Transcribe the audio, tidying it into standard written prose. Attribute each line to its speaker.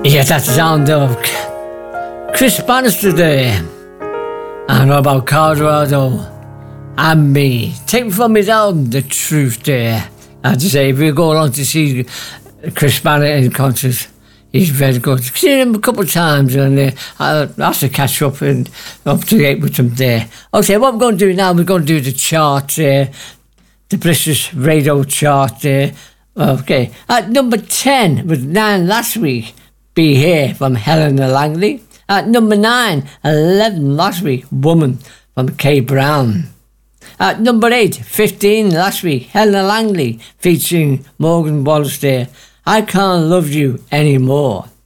Speaker 1: Yeah, that's the sound of Chris Bannister there. And about Colorado and me. Taken from his album, The Truth there. I have to say, if you go along to see Chris Bannister in concert, he's very good. I've seen him a couple of times and I have to catch up and up to date with him there. Okay, what we're going to do now, we're going to do the chart there, the British radio chart there. Okay, at number 10 was 9 last week, Be Here from Helena Langley. At number 9, 11 last week, Woman from Kay Brown. At number 8, 15 last week, Helena Langley featuring Morgan Wallace there, I Can't Love You Anymore.